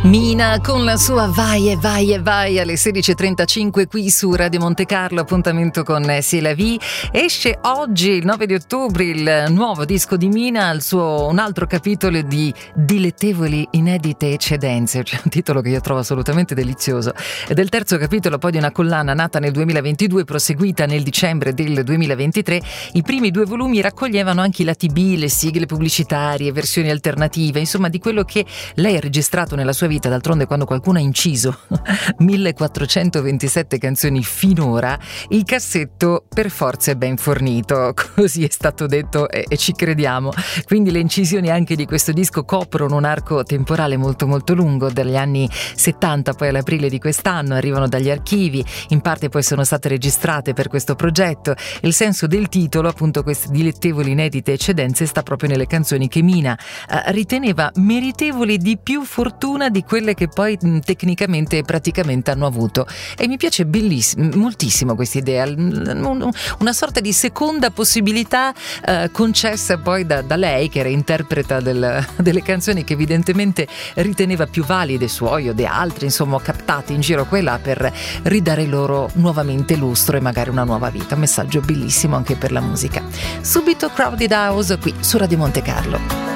Mina con la sua Vai e vai e vai alle 16.35 qui su Radio Monte Carlo. Appuntamento con C'est la vie. Esce oggi, il 9 di ottobre, il nuovo disco di Mina, un altro capitolo di dilettevoli inedite eccedenze, cioè un titolo che io trovo assolutamente delizioso. Ed è il terzo capitolo poi di una collana nata nel 2022, proseguita nel dicembre del 2023. I primi due volumi raccoglievano anche i lati B, le sigle pubblicitarie, versioni alternative, insomma di quello che lei ha registrato nella sua vita. D'altronde, quando qualcuno ha inciso 1427 canzoni finora, il cassetto per forza è ben fornito, così è stato detto e ci crediamo. Quindi le incisioni anche di questo disco coprono un arco temporale molto molto lungo, dagli anni 70 poi all'aprile di quest'anno, arrivano dagli archivi, in parte poi sono state registrate per questo progetto. Il senso del titolo, appunto, queste dilettevoli inedite eccedenze, sta proprio nelle canzoni che Mina riteneva meritevoli di più fortuna di quelle che poi tecnicamente e praticamente hanno avuto. E mi piace moltissimo questa idea, una sorta di seconda possibilità concessa poi da lei, che era interpreta delle canzoni che evidentemente riteneva più valide, suoi o di altri, insomma captate in giro qua e là, per ridare loro nuovamente lustro e magari una nuova vita. Un messaggio bellissimo anche per la musica. Subito Crowded House qui su Radio Monte Carlo.